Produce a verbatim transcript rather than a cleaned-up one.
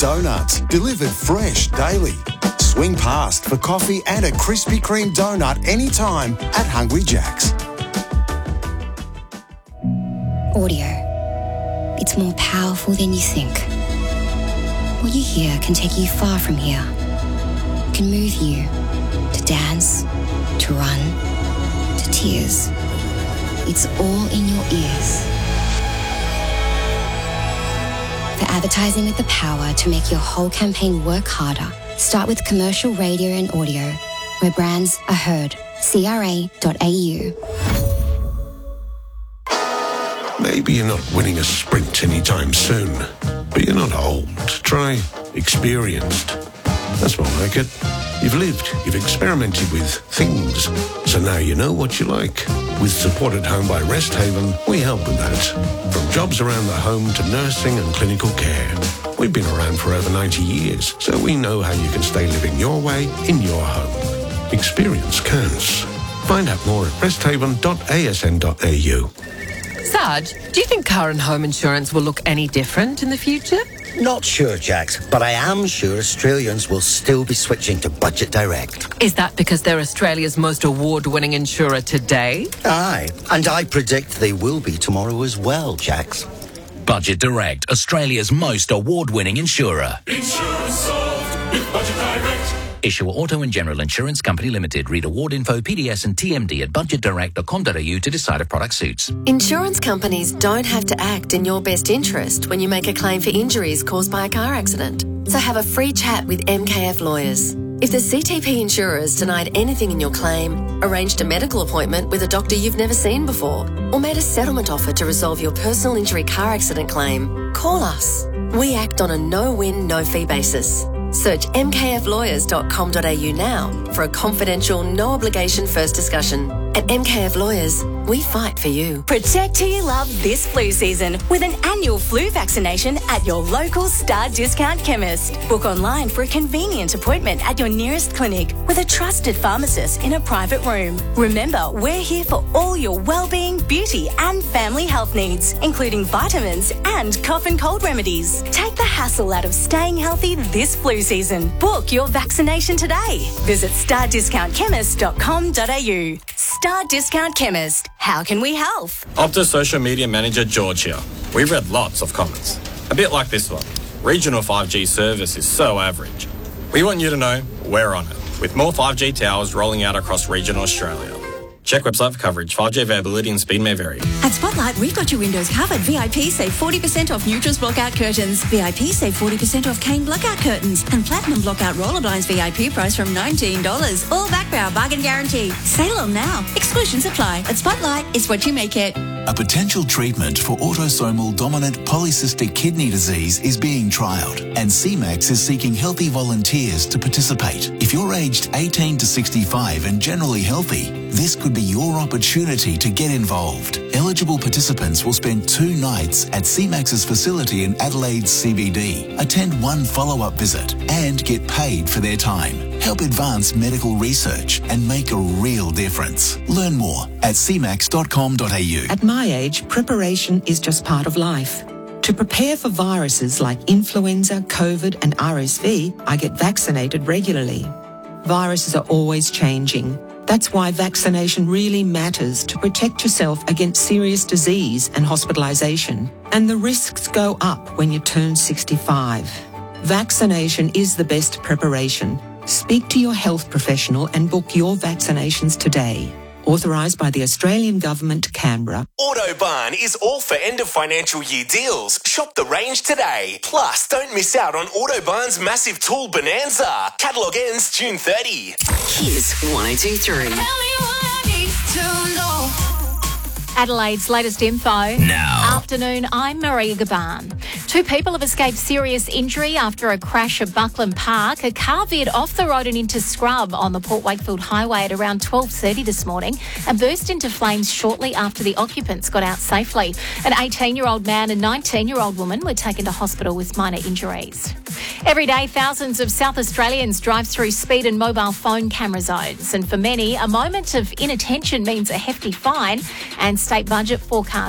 Donuts, delivered fresh daily. Swing past for coffee and a Krispy Kreme donut anytime at Hungry Jack's. Audio. It's more powerful than you think. What you hear can take you far from here. It can move you to dance, to run, to tears. It's all in your ears. For advertising with the power to make your whole campaign work harder, start with commercial radio and audio, where brands are heard. C R A dot A U. Maybe you're not winning a sprint anytime soon, but you're not old. Try experienced. That's more like it. You've lived, you've experimented with things, so now you know what you like. With Support at Home by Rest Haven, we help with that. From jobs around the home to nursing and clinical care. We've been around for over ninety years, so we know how you can stay living your way in your home. Experience counts. Find out more at rest haven dot a s n dot a u. Sarge, do you think car and home insurance will look any different in the future? Not sure, Jax, but I am sure Australians will still be switching to Budget Direct. Is that because they're Australia's most award-winning insurer today? Aye, and I predict they will be tomorrow as well, Jax. Budget Direct, Australia's most award-winning insurer. Insurance solved with Budget Direct. Issuer Auto and General Insurance Company Limited. Read award info, P D S and T M D at budget direct dot com dot a u to decide if product suits. Insurance companies don't have to act in your best interest when you make a claim for injuries caused by a car accident. So have a free chat with M K F Lawyers. If the C T P insurers denied anything in your claim, arranged a medical appointment with a doctor you've never seen before, or made a settlement offer to resolve your personal injury car accident claim, call us. We act on a no-win, no-fee basis. Search m k f lawyers dot com dot a u now for a confidential, no-obligation first discussion. At M K F Lawyers, we fight for you. Protect who you love this flu season with an annual flu vaccination at your local Star Discount chemist. Book online for a convenient appointment at your nearest clinic with a trusted pharmacist in a private room. Remember, we're here for all your well-being, beauty and family health needs, including vitamins and cough and cold remedies. Take the hassle out of staying healthy this flu season. Book your vaccination today. Visit star discount chemist dot com dot a u. Star Discount Chemist. How can we help? Optus Social Media Manager George here. We've read lots of comments. A bit like this one. Regional five G service is so average. We want you to know we're on it, with more five G towers rolling out across regional Australia. Check website for coverage. five G availability and speed may vary. At Spotlight, we've got your windows covered. V I P save forty percent off Neutrals blockout curtains. V I P save forty percent off Kane blockout curtains. And Platinum blockout roller blinds V I P price from nineteen dollars. All backed by our bargain guarantee. Sale on now. Exclusions apply. At Spotlight, it's what you make it. A potential treatment for autosomal dominant polycystic kidney disease is being trialled, and C MAX is seeking healthy volunteers to participate. If you're aged eighteen to sixty-five and generally healthy, this could be your opportunity to get involved. Eligible participants will spend two nights at C MAX's facility in Adelaide's C B D, attend one follow-up visit, and get paid for their time. Help advance medical research and make a real difference. Learn more at c max dot com dot a u. At my age, preparation is just part of life. To prepare for viruses like influenza, COVID and R S V, I get vaccinated regularly. Viruses are always changing. That's why vaccination really matters to protect yourself against serious disease and hospitalisation. And the risks go up when you turn sixty-five. Vaccination is the best preparation. Speak to your health professional and book your vaccinations today. Authorised by the Australian Government, Canberra. Autobarn is all for end of financial year deals. Shop the range today. Plus, don't miss out on Autobarn's massive tool bonanza. Catalogue ends June thirtieth. Here's one oh two three. Adelaide's latest info. Now. Afternoon, I'm Maria Gaban. Two people have escaped serious injury after a crash at Buckland Park. A car veered off the road and into scrub on the Port Wakefield Highway at around twelve thirty this morning and burst into flames shortly after the occupants got out safely. An eighteen-year-old man and nineteen-year-old woman were taken to hospital with minor injuries. Every day, thousands of South Australians drive through speed and mobile phone camera zones. And for many, a moment of inattention means a hefty fine, and state budget forecast